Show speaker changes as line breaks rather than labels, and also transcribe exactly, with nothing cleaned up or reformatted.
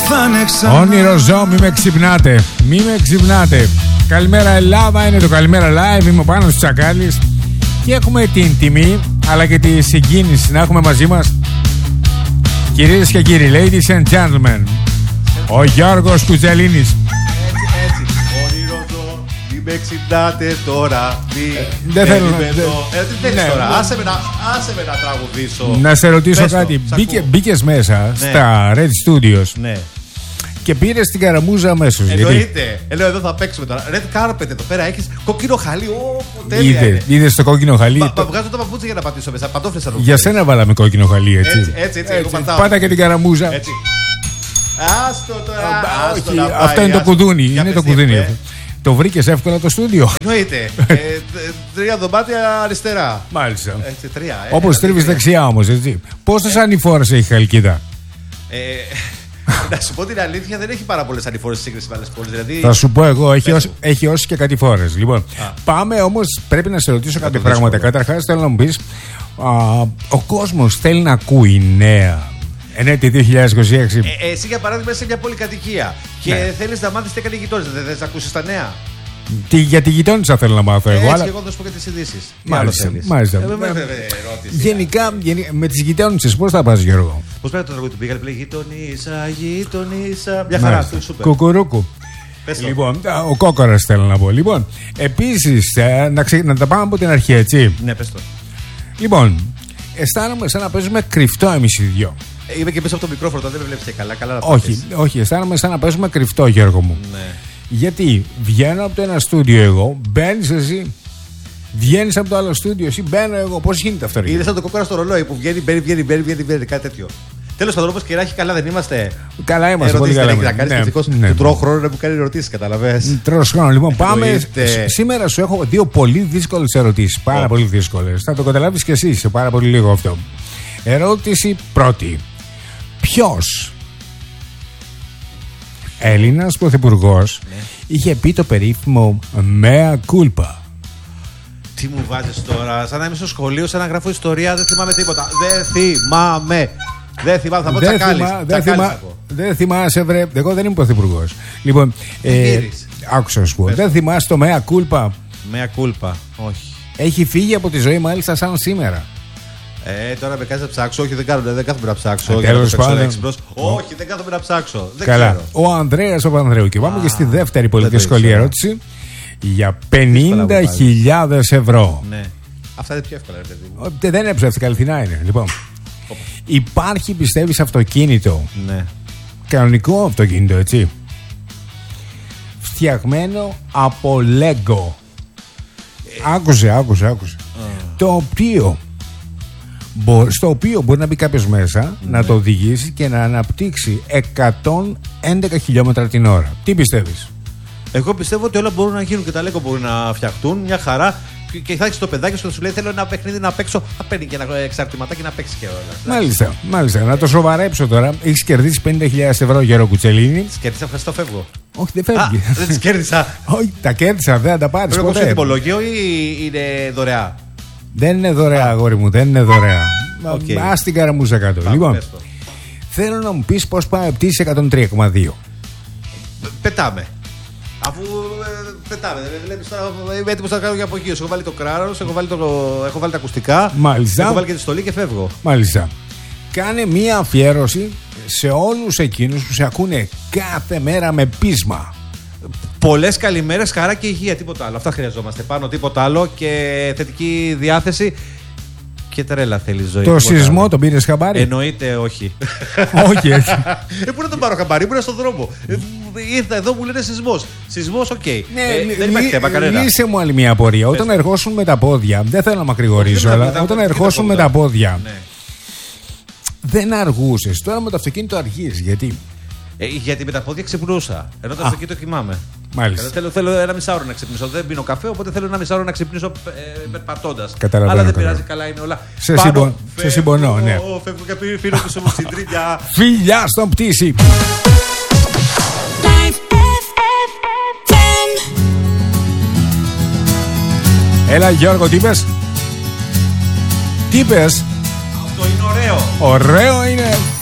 θα είναι ξανά.
Όνειρο ζω, μη με ξυπνάτε. Μη με ξυπνάτε. Καλημέρα Ελλάδα, είναι το Καλημέρα Live. Είμαι ο Πάνος Τσακάλης. Και έχουμε την τιμή αλλά και τη συγκίνηση να έχουμε μαζί μας, κυρίες και κύριοι, ladies and gentlemen, ο Γιώργος Κουτζελίνης.
Έτσι, έτσι. Όνειρο ζω, μη με ξυπνάτε τώρα. Μη
δεν θέλω να...
Ε, τι θέλεις
ναι,
τώρα,
ναι.
άσε με να, άσε με να τραγουδήσω.
Να σε ρωτήσω
Πες το,
κάτι.
σ'
Μπήκε,
ακούω.
μπήκες μέσα
Ναι.
στα Red Studios
Ναι.
και πήρες την καραμούζα αμέσως. Γιατί
Εννοείται. Ε, λέω εδώ θα παίξουμε τώρα. Red carpet εδώ πέρα έχεις κόκκινο χαλί. Ω, τέλεια
είδε,
είναι.
είδες το κόκκινο χαλί.
Μα,
το-
μα, βγάζω τα παπούτσια για να πατήσω μέσα. Παντόφλες θα το
Για
βγάλεις.
σένα βάλαμε κόκκινο χαλί, έτσι.
Έτσι, έτσι, έτσι, εγώ πατάω.
Πάτα και την καραμούζα.
Έτσι. Άστο τώρα.
Α,
άστο
όχι,
να πάει,
αυτό είναι το
άστο.
κουδούνι.
Για
Είναι
πες
το
τι
κουδούνι.
έχουμε,
Το βρήκες εύκολα το στούντιο.
Εννοείται. Ε, τε- Τρία δωμάτια αριστερά.
Μάλιστα.
Έτσι, τρία. ε,
Όπως
ένα,
τρίβεις
τρία.
δεξιά όμως, έτσι. Πόσες ανηφόρες έχει η Χαλκίδα?
Ε, Να σου πω την αλήθεια, δεν έχει πάρα πολλές ανηφόρες στη σύγκριση με άλλες πόλεις. Δηλαδή,
Θα σου πω εγώ, έχει,
Πες
ως,
μου.
έχει όσοι και κάτι φορές. Λοιπόν,
Α.
πάμε όμως, πρέπει να σε ρωτήσω κάποια
το
πράγματα.
δύσκολο.
Καταρχάς, θέλω να μου πεις, α, ο κόσμος θέλει να ακούει νέα. Ενέτη δύο χιλιάδες είκοσι έξι.
ε, ε, εσύ για παράδειγμα είσαι σε μια πολυκατοικία και
Ναι.
θέλεις να μάθεις τι έκανε οι γειτόνες. Δεν θες να ακούσεις τα νέα.
Τι, για τη γειτόνισσα θέλω να μάθω εγώ.
Έτσι,
αλλά...
και εγώ θα σου πω και τις ειδήσεις. Τι
Μάλιστα,
άλλο θέλεις?
μάλιστα.
Ε, με- με-
Ε,
με- με- ερώτηση.
Γενικά, γενικά, με τις γειτόνισσες πώς θα πας, Γιώργο?
Πώς πάει το τραγούδι του πήγα, λέει γειτονίσα, γειτονίσα. Μια χαρά,
Μάλιστα.
του σούπερ.
Κουκουρούκου.
Πες το.
Λοιπόν, α, ο κόκορας θέλω να πω. Λοιπόν, επίσης, ε, να, ξε... να τα πάμε από την αρχή, έτσι.
Ναι, πες το.
Λοιπόν, αισθάνομαι σαν να παίζουμε κρυφτό εμείς οι δυο.
Ε, Είμαι και πίσω από το μικρόφωνο, τώρα δεν με βλέπεις και καλά. Καλά να το
Όχι,
πεις.
όχι, αισθάνομαι σαν να παίζουμε κρυφτό, Γιώργο μου.
Ναι.
Γιατί βγαίνω από το ένα στούντιο εγώ, μπαίνεις εσύ, βγαίνεις από το άλλο στούντιο εσύ, μπαίνω εγώ. Πώς γίνεται αυτό, ρε?
Είναι σαν το κόκορα στο ρολόι που βγαίνει, μπαίνει, βγαίνει, μπαίνει, βγαίνει, μπαίνει, κάτι τέτοιο. Τέλος πάντων, όπως κυράκι, καλά δεν είμαστε.
Καλά είμαστε, πολύ
Ερωτήσεις
καλά.
δεν έχεις να κάνεις,
Ναι,
δυστυχώς
ναι.
του τρώω χρόνο να μου κάνει ερωτήσεις, καταλαβες.
Τρως χρόνο. Λοιπόν, πάμε.
Εννοείται.
Σ- Σήμερα σου έχω δύο πολύ δύσκολες ερωτήσεις. Πάρα
Ω.
πολύ δύσκολες. Θα το καταλάβεις και εσύ σε πάρα πολύ λίγο αυτό. Ερώτηση πρώτη. Ποιος Έλληνας πρωθυπουργός
Ναι.
είχε πει το περίφημο «Mea culpa»?
Τι μου βάζεις τώρα, σαν να είμαι στο σχολείο, σαν να γράφω ιστορία, δεν θυμάμαι τίποτα. Δεν θυμάμαι. Δεν θυμάμαι, θα πω
Δεν
Τσακάλης.
θυμά- δεν
Τσακάλης
θυμά-
θα πω.
δεν θυμάσαι, βρε. Εγώ δεν είμαι πρωθυπουργός. Λοιπόν,
Τι γύρεις?
άκουσα να σου πω.
Πες.
Δεν θυμάσαι το «Mea culpa»?
Μέα κούλπα. Όχι.
Έχει φύγει από τη ζωή μάλιστα σαν σήμερα.
Ε, τώρα με κάνεις να ψάξω. Όχι, δεν, κάνω, δεν κάθομαι να ψάξω.
Ε,
για να το
τέλος
παίξω
πάντων.
έξυπνος. Όχι, δεν κάθομαι να ψάξω. Δεν
Καλά.
ξέρω.
Ο Ανδρέας ο Πανδρέου. Και πάμε
Α,
και στη δεύτερη πολύ
δεν το
δύσκολη
ήξερα.
ερώτηση. Για
Δύσκολα
πενήντα
μου
χιλιάδες ευρώ.
Ναι. Αυτά είναι πιο εύκολα, ρε παιδί μου.
Ε, Δεν είναι ψεύτικα, αληθινά είναι. Λοιπόν, υπάρχει, πιστεύεις, αυτοκίνητο,
Ναι.
κανονικό αυτοκίνητο, έτσι, φτιαγμένο από Lego. Άκουσε, άκουσε, άκουσε. Το οποίο μπο- στο οποίο μπορεί να μπει κάποιος μέσα, να το οδηγήσει και να αναπτύξει εκατόν έντεκα χιλιόμετρα την ώρα. Τι πιστεύεις?
Εγώ πιστεύω ότι όλα μπορούν να γίνουν και τα Lego μπορούν να φτιαχτούν μια χαρά. Και- Και θα έχει το παιδάκι σου και θα σου λέει: Θέλω ένα παιχνίδι να παίξω. Θα παίρνει και ένα εξαρτηματάκι να παίξει και όλα.
Μάλιστα, μάλιστα. Να το σοβαρέψω τώρα. Έχεις κερδίσει πενήντα χιλιάδες ευρώ, Γιώργο Κουτσελίνη.
Τι κέρδισα, ευχαριστώ, φεύγω.
Όχι, δεν
Α,
φεύγει.
δεν τι κέρδισα.
Όχι, τα κέρδισα, δεν θα τα πάρεις
Πρέπει να κόψω
ποτέ.
τιμολόγιο ή είναι δωρεά.
Δεν είναι δωρεά, αγόρι μου, δεν είναι δωρεά.
Οκ.
Ας την καραμούζα κάτω.
Πάμε,
Λοιπόν,
πες το.
θέλω να μου πεις πώς πάει η πτήση εκατόν τρία κόμμα δύο.
Πε- Πετάμε. Αφού ε, πετάμε, δεν βλέπεις τώρα. Είμαι έτοιμος να κάνω για απογείωση. Έχω βάλει το κράνος, έχω βάλει, το, έχω βάλει τα ακουστικά.
Μάλιστα.
Έχω βάλει και τη στολή και φεύγω.
Μάλιστα. Κάνε μία αφιέρωση σε όλους εκείνους που σε ακούνε κάθε μέρα με πείσμα.
Πολλές καλημέρες, χαρά και υγεία, τίποτα άλλο. Αυτά χρειαζόμαστε. Πάνω τίποτα άλλο και θετική διάθεση. Και τρέλα θέλει η ζωή.
Το
τίποτα
σεισμό
άλλο.
τον πήρες χαμπάρι?
Εννοείται όχι.
Όχι, έτσι.
Ε, πού να τον πάρω χαμπάρι, ήμουν στον δρόμο. Ε, ήρθα εδώ, μου λένε σεισμός. Σεισμός, οκ. Ε, δεν υπάρχει θέμα κανένα.
Λύσε μου άλλη μια απορία. Όταν
Πες.
ερχόσουν με τα πόδια, δεν θέλω να μακρηγορήσω,
Όχι, δεν
αλλά
τα-
όταν
τα-
ερχόσουν
τα-
με τα πόδια,
Ναι.
δεν αργούσες. Τώρα με το αυτοκίνητο αργείς. Γιατί?
Ε, γιατί με τα πόδια ξυπνούσα. Ενώ το
Α.
αυτοκίνητο κοιμάμαι.
Μάλιστα.
Ε, Θέλω, θέλω ένα μισάωρο να ξυπνήσω. Δεν πίνω καφέ, οπότε θέλω ένα μισάωρο να ξυπνήσω ε, περπατώντας.
Καταλαβαίνω,
Αλλά δεν
καταλαβαίνω.
πειράζει, καλά είναι όλα.
Σε
Πάνω,
συμπο- σε
φεύγω,
συμπονώ, ναι.
Φεύγω και πίνω πίσω μου στην τρίτια.
Φιλιά στον πτήση. Έλα Γιώργο, τι είπες? Τι είπες?
Αυτό είναι ωραίο.
Ωραίο είναι.